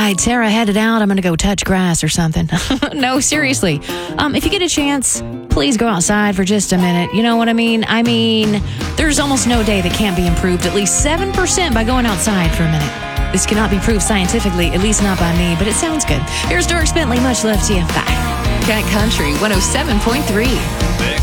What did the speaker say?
right, Sarah headed out. I'm going to go touch grass or something. No, seriously. If you get a chance, please go outside for just a minute. You know what I mean? There's almost no day that can't be improved at least 7% by going outside for a minute. This cannot be proved scientifically, at least not by me, but it sounds good. Here's Dirk Bentley. Much love to you. Bye. Cat Country 107.3.